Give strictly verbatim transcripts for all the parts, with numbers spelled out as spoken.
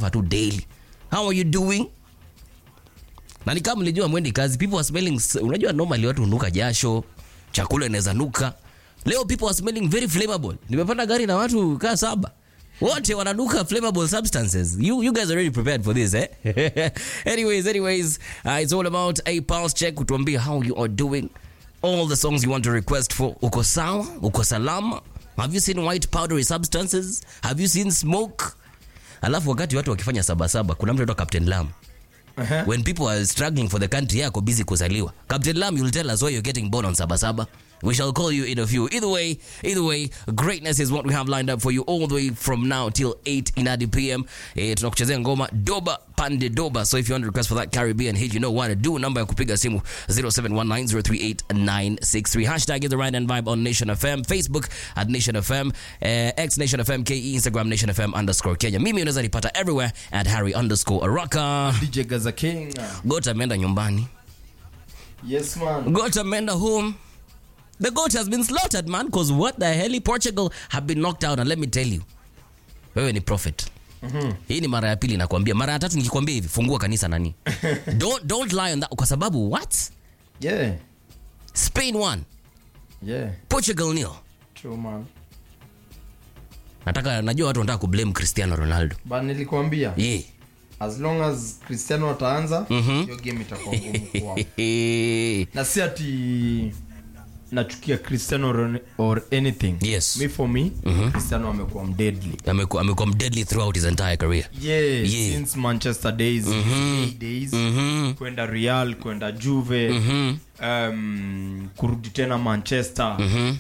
suffer tu daily. How are you doing? Na ni kama mlijua mwendi kazi, people are smelling, unajua normally watu hunuka jasho, chakula inaweza nuka. Leo people are smelling very flammable. Nimepanda gari na watu kaa saba. Wote wananuka flammable substances. You you guys are already prepared for this, eh? anyways, anyways, uh, it's all about a pulse check. Utuambie how you are doing. All the songs you want to request for. Uko sawa? Uko salama? Have you seen white powdery substances? Have you seen smoke? Alafu wakati watu wakifanya saba saba, kuna mtu anaitwa Captain Lam. Uh-huh. When people are struggling for the country, yako busy kuzaliwa. Captain Lam, you'll tell us why you're getting born on saba saba. We shall call you in a few. Either way, either way, greatness is what we have lined up for you all the way from now till eight in the p m. Eh, tunakuchezea ngoma Doba Pande Doba. So if you want to request for that Caribbean hit, you know what to do. Number ya kupiga simu zero seven one nine zero three eight nine six three. Hashtag is the right and vibe on Nation F M. Facebook at Nation F M. Uh, X Nation F M. K E. Instagram Nation F M underscore Kenya. Mimi unaweza nipata everywhere at Harry underscore Araka. D J Gaza King. Gota ameenda nyumbani. Yes, man. Gota ameenda home. The goat has been slaughtered, man, because what the hell? Portugal have been knocked out, and let me tell you, wewe ni prophet. Mhm. Hii ni mara ya pili nakwambia. Mara ya tatu nikikwambia hivi, fungua kanisa nani. don't don't lie on that kwa sababu what? Yeah. Spain won. Yeah. Portugal nil. True, man. Nataka najua watu wanataka kublame Cristiano Ronaldo. Ba nilikwambia. Yeah. As long as Cristiano ataanza, hiyo mm-hmm. game itakuwa ngumu kwao. Na si ati nachukia Cristiano or anything. Yes. Me for me, mm-hmm. Cristiano amekuwa deadly. Amekuwa amekuwa deadly throughout his entire career. Yeah, yeah. Since Manchester days, mm-hmm. days, mm-hmm. kwenda Real, kwenda Juve, mm-hmm. um, kurudi tena Manchester, mm-hmm.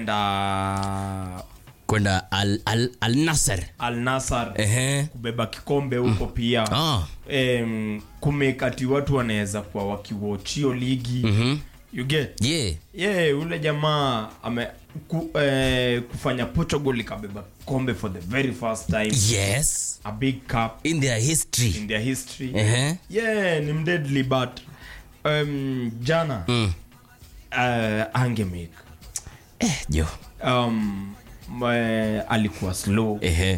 kwenda kwenda Al Al Al Nassr. Al Nassr. Ehe. Kubeba kikombe huko pia. Ah. Um, kumekati watu wanaweza kuwa wakiwatchio ligi. Mhm. You get? Yeah. Yeah, ule jamaa ame ku, eh, kufanya Portugal ikabeba kombe for the very first time. Yes. A big cup in their history. In their history. Uh-huh. Yeah, ni deadly but um jana mm. uh, angemake. Eh, jo. Um mwe, alikuwa slow. Ehe.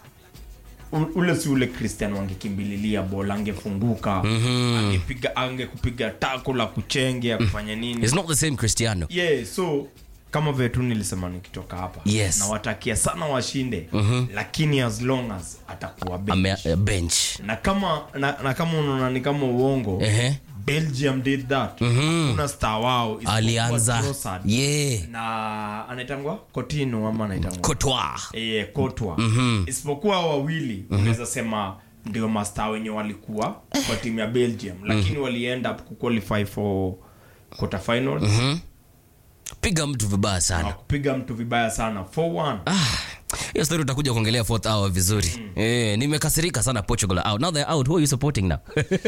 U, ule si ule Cristiano angekimbililia bola angefunguka. Mm-hmm. Angepiga angekupiga tako la kuchenge ya kufanya nini. It's not the same Cristiano. Yeah, so kama vetu nilisema nikitoka hapa. Yes. Na watakia sana washinde. Mm-hmm. Lakini as long as atakuwa bench. Ame, uh, bench. Na kama na, na kama unaona ni kama uongo. Ehe. Belgium did that. Mm-hmm. Kuna star wao alianza. Yeah. Na anaitangwa Coutinho ama anaitangwa Courtois. Eh, Courtois. Mm-hmm. Isipokuwa wawili mm-hmm. unaweza sema ndio master wenye walikuwa kwa timu ya Belgium, lakini mm-hmm. walienda ku qualify for quarter final. Mhm. Piga mtu vibaya sana. Kupiga mtu vibaya sana four one. Ah. Hiyo story utakuja kuongelea fourth hour vizuri. Mm. Eh, nimekasirika sana Portugal out. Now they're out. Who are you supporting now?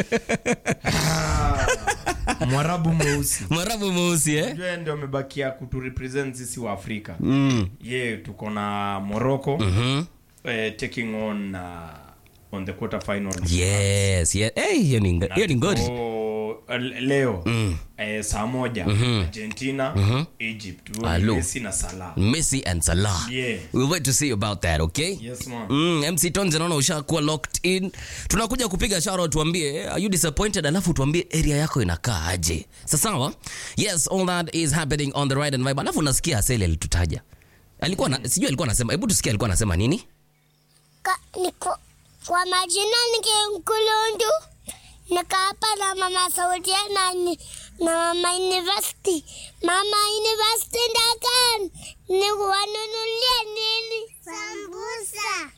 Mwarabu mweusi. Mwarabu mweusi eh? Ndio ndio amebakia kutu represent sisi wa Afrika. Mm. Yeah, tuko na Morocco. Mhm. Uh, taking on uh, on the quarter final. Yes, yeah. Hey, hiyo ni hiyo ni good. Uh, leo mm. eh, saa moja mm-hmm. Argentina, mm-hmm. Egypt, Messi na Salah. Messi and Salah. Yeah. We'll wait to see about that, okay? Yes, man. Mm, M C Tonze naona ushakuwa locked in. Tunakuja kupiga shout out tuambie, are you disappointed? Alafu tuambie area yako inakaa aje. Sawa? Yes, all that is happening on the Ride and Vibe. Alafu unasikia Aseli alitutaja. Alikuwa na, sijui alikuwa anasema, hebu tusikie alikuwa anasema nini? Ka, niko, kwa majina nike Mkulundu. Nikaapa na mama Saudia na, na mama university. Mama university ndakan. Nikuwanunulia nini? Sambusa.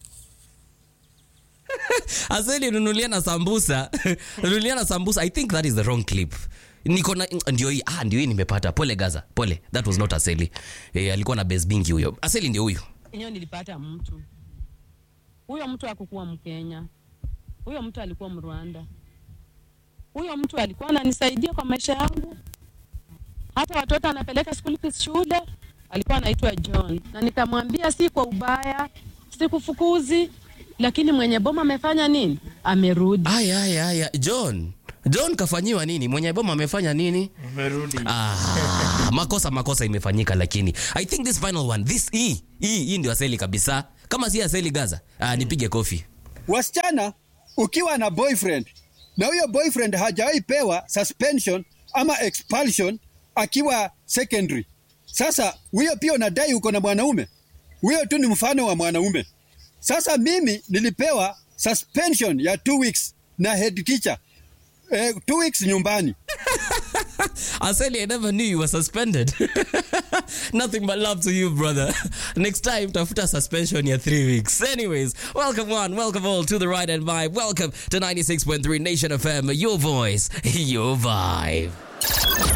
Aseli nunulia na sambusa. Nunulia na sambusa. I think that is the wrong clip. Niko na ndio hii ah ndio hii nimepata. Pole Gaza. Pole. That was not Aseli. Eh, alikuwa na base bingi huyo. Aseli ndio huyo. Enyo nilipata mtu. Huyo mtu hakukuwa Mkenya. Huyo mtu alikuwa Mrwanda. Huyo mtu alikuwa ananisaidia kwa maisha yangu. Hata watoto anapeleka school fees shule. Alikuwa anaitwa John. Na nikamwambia si kwa ubaya, si kufukuzi, lakini mwenye boma amefanya nini? Amerudi. Aya aya aya John. John kafanyiwa nini? Mwenye boma amefanya nini? Amerudi. Ah, makosa makosa imefanyika lakini I think this final one, this hii hii hii ndio Aseli kabisa. Kama si Aseli Gaza, ah nipige kofi. wasichana ukiwa na boyfriend na huyo boyfriend hajawahi pewa suspension ama expulsion akiwa secondary, sasa huyo pia unadai uko na mwanaume? Huyo tu ni mfano wa mwanaume. Sasa mimi nilipewa suspension ya two weeks na head teacher. Eh, two weeks nyumbani. Aseli, I never knew you were suspended. Nothing but love to you, brother. Next time, tafuta suspension ya three weeks. Anyways, welcome one, welcome all to the Ride and Vibe. Welcome to ninety-six point three Nation F M, your voice, your vibe.